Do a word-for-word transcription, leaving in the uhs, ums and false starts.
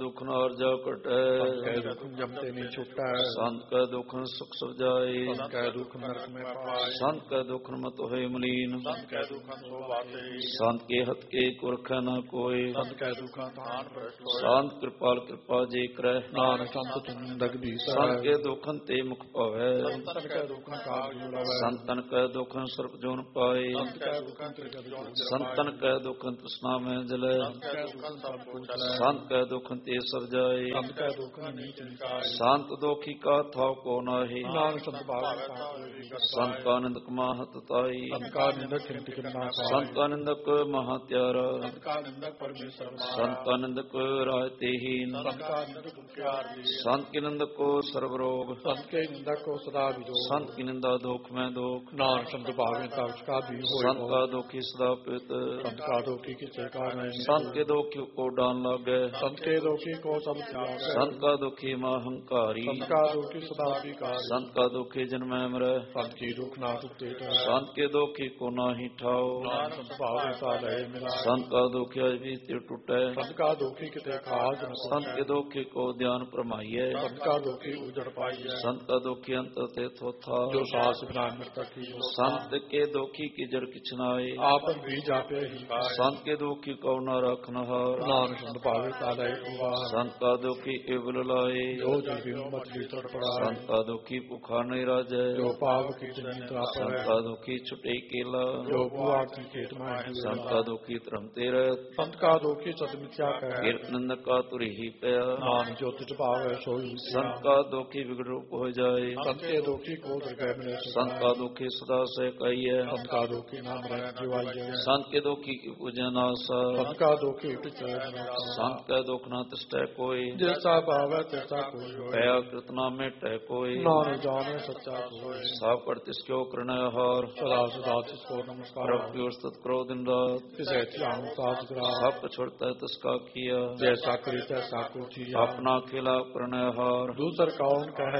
ਦੁਖ ਨ ਅਰਜਾ ਘਟੈ। ਕੈ ਦੁਖ ਜਮਤੇ ਨਹੀਂ ਛੁਟੈ। ਸੰਤ ਕੈ ਦੁਖ ਨ ਸੁਖ ਸਬਜਾਏ। ਕੈ ਦੁਖ ਨਰਕ ਮੈਂ ਪਾਏ। ਸੰਤ ਕੈ ਦੁਖ ਨ ਮਤ ਹੋਏ ਮਲੀਨ। ਸੰਤ ਕੈ ਦੁਖ ਸੋ ਬਾਤੇ। ਸੰਤ ਕੇ ਹੱਥ ਕੇ ਕੁਰਖੈ ਨ ਕੋਇ। ਸੰਤ ਕੈ ਦੁਖ ਥਾਨ ਭ੍ਰਸ਼ਟ ਹੋਏ। ਸੰਤ ਕਿਰਪਾਲ ਕਿਰਪਾ ਜੇ ਕਰੈ। ਨਾਨਕ ਸੰਤ ਤੁੰਦਕ ਦੀਸੈ। ਸੰਤ ਕੇ ਦੁਖਨ ਤੇ ਮੁਖ ਭਵੈ। ਸੰਤਨ ਕੈ ਦੁਖ ਕਾਗ ਜੁੜਾਵੈ। ਸੰਤਨ ਕੈ ਦੁਖਨ ਸਰਪ ਜੋਨ ਪਾਏ। ਸੰਤ ਕੈ ਦੁਖ ਤ੍ਰਿਗਤ ਜੋਨ ਸੰਤਨ ਕੈ ਦੁਖਨ ਤ੍ਰਿਸ਼ਨਾ ਮੈਂ ਜਲੈ। ਸੰਤ ਕੈ ਦੁਖ ਸਭ ਕੋ ਚਲੈ। ਸੰਤ ਕੈ ਦੁਖਨ ਤੇ ਸਭ ਜਾਏ। ਸੰਤ ਕੈ ਦੁਖ ਨੀਚ ਨਿਕਾਏ। ਸੰਤ ਦੋਖੀ ਕਾ ਥਾਉ ਕੋ ਨਾਹੀ। ਨਾਨਕ ਸੰਤ ਭਾਗੈ ਤਾ ਸੰਤ ਕਾ ਨਿੰਦਕ ਮਾਹਤ ਤਾਈ। ਸੰਤ ਕਾ ਨਿੰਦਕ ਖਿੰਟ ਕਿਰਨਾ ਸੰਤ ਕਾ ਨਿੰਦਕ ਮਹਾ ਤਿਆਰਾ। ਸੰਤ ਕਾ ਨਿੰਦਕ ਪਰਮੇਸ਼ਰ ਸੰਤ ਕਾ ਨਿੰਦਕ ਰਾਜ ਤੇਹੀਨ। ਸੰਤ ਕਾ ਨਿੰਦਕ ਦੁਖਿਆਰ ਜੀ। ਸੰਤ ਕੀ ਨਿੰਦਕ ਕੋ ਸਰਬ ਰੋਗ। ਸੰਤ ਕੇ ਨਿੰਦਕ ਕੋ ਸਦਾ ਵਿਜੋਗ। ਸੰਤ ਕੀ ਨਿੰਦਾ ਦੁਖ ਮੈਂ ਦੁਖ। ਨਾਨਕ ਸੰਤ ਭਾਗੈ ਤਾ ਉਚਕਾ ਵੀ ਹੋਇ। ਸੰਤ ਕਾ ਦੁਖੀ ਸਦਾ ਪਿਤ। ਸੰਤ ਕਾ ਦੁਖੀ ਕਿਛੈ ਕਾਰਣੈ। ਸੰਤ ਕੇ ਦੁਖੀ ਕੋ ਡਾਨ ਲਾਗੈ। ਸੰਤ ਕੇ ਦੁਖੀ ਕੋ ਸਭ ਤਿਆਗੈ। ਸੰਤ ਕਾ ਦੁਖੀ ਮਾ ਹੰਕਾਰੀ। ਸੰਤ ਕਾ ਦੁਖੀ ਸਦਾ ਵਿਕਾਰੀ। ਸੰਤ ਕਾ ਦੁਖੀ ਜਨਮੈ ਮਰੈ। ਸੰਤ ਕੀ ਦੁਖ ਨਾ ਤੁਤੇ ਤੈ। ਸੰਤ ਕੇ ਦੁਖੀ ਕੋ ਨਾਹੀ ਠਾਓ। ਨਾਨਕ ਸੰਤ ਭਾਗੈ ਤਾ ਲੈ ਮਿਲਾ। ਸੰਤ ਕਾ ਦੁਖੀ ਅਜ ਵੀ ਤੇ ਟੁਟੈ। ਸੰਤ ਕਾ ਦੁਖੀ ਕਿਤੇ ਕਾਜ ਨ ਸੰਤ ਕੇ ਦੁਖੀ ਕੋ ਧਿਆਨ ਪ੍ਰਮਾਈਐ। ਸੰਤ ਕਾ ਦੁਖੀ ਉਜੜ ਪਾਈਐ। ਸੰਤ ਕਾ ਦੁਖੀ ਅੰਤਰ ਤੇ ਥੋਥਾ। ਜੋ ਸਾਸ ਬਿਨਾ ਮ੍ਰਿਤਕ ਕੀ ਸੰਤ ਕੇ ਦੁਖੀ ਕੀ ਜੜ ਕਿਛ ਨਾਏ। ਆਪਨ ਵੀ ਜਾਪੇ ਹੀ ਪਾਏ। ਸੰਤ ਕੇ ਦੁਖੀ ਕਉ ਨ ਰਖਨ ਹਾਰ। ਨਾਨਕ ਸੰਤ ਭਾਗੈ ਤਾ ਲੈ ਉਵਾਰ। ਸੰਤ ਕਾ ਦੁਖੀ ਇਵਲ ਲਾਏ। ਜੋ ਜਨ ਬਿਨ ਮਤਲੀ ਤੜ ਪੜਾਏ। ਸੰਤ ਕਾ ਦੁਖੀ ਭੁਖਾ ਨਹੀਂ ਰਾਜੈ। ਜੋ ਪਾਪ ਕੀ ਜਨੀ ਤਰਾਪੈ। ਸੰਤ ਕਾ ਦੁਖੀ ਛੁਟੇ ਕੇਲਾ। ਜੋ ਬੁਆ ਕੀ ਖੇਤ ਮਾਹਿ। ਸੰਤ ਕਾ ਦੁਖੀ ਧਰਮ ਤੇ ਰਹਿਤ। ਸੰਤ ਕਾ ਦੁਖੀ ਸਤ ਮਿਥਿਆ ਕਹਿ। ਕੀਰਤ ਨਿੰਦਕ ਕਾ ਤੁਰਿ ਹੀ ਪਿਆ। ਨਾਨਕ ਜੋ ਤਿਤ ਭਾਵੈ ਸੋਈ। ਸੰਤ ਕਾ ਦੁਖੀ ਵਿਗੜ ਰੂਪ ਹੋ ਜਾਏ। ਸੰਤ ਕੇ ਦੁਖੀ ਕੋ ਦਰਗਹਿ ਮਿਲੈ। ਸੰਤ ਕਾ ਦੁਖੀ ਸਦਾ ਸਹਿ ਕਾਈਐ। ਸੰਤ ਕਾ ਦੁਖੀ ਨਾਮ ਰਹਿ ਜਿਵਾਈਐ। ਸੰਤ ਕੇ ਦੁਖੀ ਕੀ ਪੂਜੈ ਨਾਸਾ। ਸੰਤ ਕਾ ਦੁਖੀ ਟਿਚੈ ਨ। ਸੰਤ ਕੈ ਦੁਖ ਨਾ ਤਿਸਟੈ ਕੋਈ। ਜੈਸਾ ਭਾਵੈ ਤੈਸਾ ਕੋਈ ਹੋਇ। ਭਇਆ ਕ੍ਰਿਤ ਨਾ ਮੇਟੈ ਕੋਈ। ਨਾਨਕ ਜਾਣੈ ਸੱਚਾ ਸੋਇ। ਸਭ ਕਰ ਤਿਸ ਕਿਉ ਕਰਨੈ ਹਾਰ। ਸਦਾ ਸਦਾ ਤਿਸ ਕੋ ਨਮਸਕਾਰ। ਪ੍ਰਭ ਕੀ ਉਸਤਤ ਕਰੋ ਦਿਨ ਰਾਤ। ਤਿਸੈ ਧਿਆਨ ਸਾਜ ਕਰਾ। ਸਭ ਛੁੜਤੈ ਤਿਸ ਕਾ ਕੀਆ। ਜੈਸਾ ਕਰੀ ਤੈਸਾ ਕੋ ਥੀਆ। ਆਪਣਾ ਖਿਲਾ ਕਰਨੈ ਹਾਰ। ਦੂਸਰ ਕੌਣ ਕਹਿ